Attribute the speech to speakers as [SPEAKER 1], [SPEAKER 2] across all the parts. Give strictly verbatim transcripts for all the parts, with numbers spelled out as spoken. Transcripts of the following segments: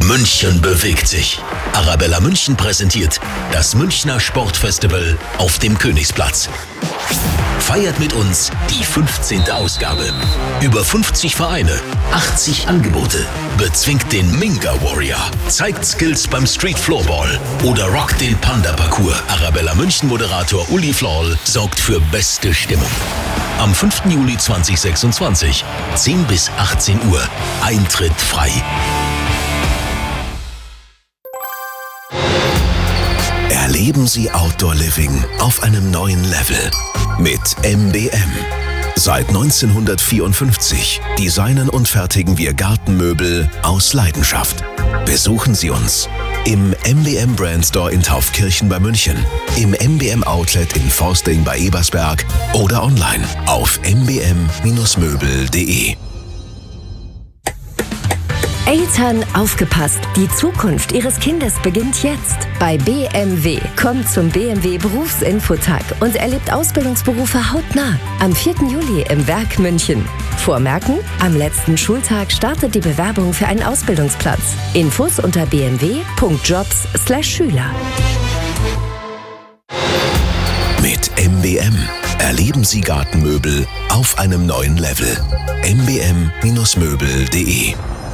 [SPEAKER 1] München bewegt sich. Arabella München präsentiert das Münchner Sportfestival auf dem Königsplatz. Feiert mit uns die fünfzehnte Ausgabe. Über fünfzig Vereine, achtzig Angebote. Bezwingt den Minga Warrior, zeigt Skills beim Street Floorball oder rockt den Panda-Parcours. Arabella München Moderator Uli Florl sorgt für beste Stimmung. Am fünften Juli zweitausendsechsundzwanzig, zehn bis achtzehn Uhr. Eintritt frei. Erleben Sie Outdoor Living auf einem neuen Level mit M B M. Seit neunzehnhundertvierundfünfzig designen und fertigen wir Gartenmöbel aus Leidenschaft. Besuchen Sie uns im M B M Brand Store in Taufkirchen bei München, im M B M Outlet in Forsting bei Ebersberg oder online auf m b m Bindestrich möbel punkt d e.
[SPEAKER 2] Eltern, aufgepasst! Die Zukunft Ihres Kindes beginnt jetzt. Bei B M W. Kommt zum B M W Berufsinfotag und erlebt Ausbildungsberufe hautnah. Am vierten Juli im Werk München. Vormerken: Am letzten Schultag startet die Bewerbung für einen Ausbildungsplatz. Infos unter b m w punkt jobs slash schüler.
[SPEAKER 1] Mit M B M erleben Sie Gartenmöbel auf einem neuen Level. m b m Bindestrich möbel punkt d e.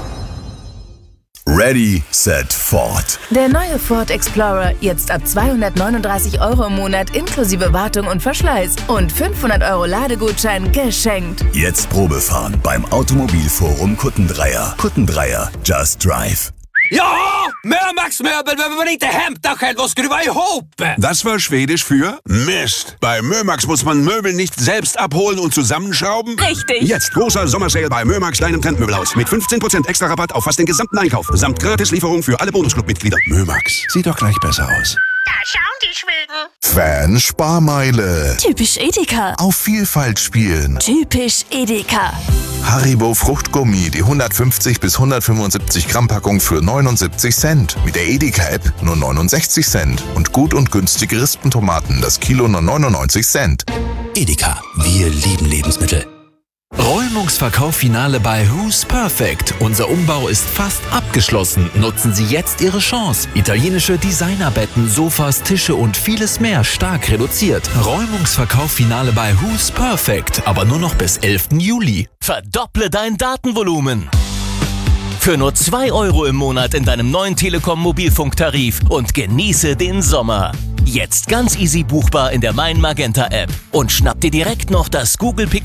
[SPEAKER 1] Ready, set, Ford.
[SPEAKER 3] Der neue Ford Explorer jetzt ab zweihundertneununddreißig Euro im Monat inklusive Wartung und Verschleiß und fünfhundert Euro Ladegutschein geschenkt.
[SPEAKER 4] Jetzt Probefahren beim Automobilforum Kuttendreier. Kuttendreier, just drive.
[SPEAKER 5] Ja, Mömax Möbel behöver man inte hämta själv och skruva ihop.
[SPEAKER 6] Das war Schwedisch für Mist. Bei Mömax muss man Möbel nicht selbst abholen und zusammenschrauben.
[SPEAKER 3] Richtig.
[SPEAKER 6] Jetzt großer Sommersale bei Mömax, deinem Trendmöbelhaus. Mit fünfzehn Prozent extra Rabatt auf fast den gesamten Einkauf. Samt Gratislieferung für alle Bonusclub-Mitglieder. Mömax, sieht doch gleich besser aus.
[SPEAKER 7] Da schauen die Schweden.
[SPEAKER 8] Fan Sparmeile.
[SPEAKER 9] Typisch Edeka.
[SPEAKER 8] Auf Vielfalt spielen.
[SPEAKER 9] Typisch Edeka.
[SPEAKER 8] Haribo Fruchtgummi, die hundertfünfzig bis hundertfünfundsiebzig Gramm Packung für neunundsiebzig Cent. Mit der Edeka-App nur neunundsechzig Cent. Und gut und günstige Rispentomaten, das Kilo nur neunundneunzig Cent.
[SPEAKER 1] Edeka, wir lieben Lebensmittel.
[SPEAKER 10] Räumungsverkauf-Finale bei Who's Perfect. Unser Umbau ist fast abgeschlossen. Nutzen Sie jetzt Ihre Chance. Italienische Designerbetten, Sofas, Tische und vieles mehr stark reduziert. Räumungsverkauf-Finale bei Who's Perfect. Aber nur noch bis elften Juli.
[SPEAKER 11] Verdopple dein Datenvolumen. Für nur zwei Euro im Monat in deinem neuen Telekom-Mobilfunktarif und genieße den Sommer. Jetzt ganz easy buchbar in der Mein Magenta App. Und schnapp dir direkt noch das Google Pixel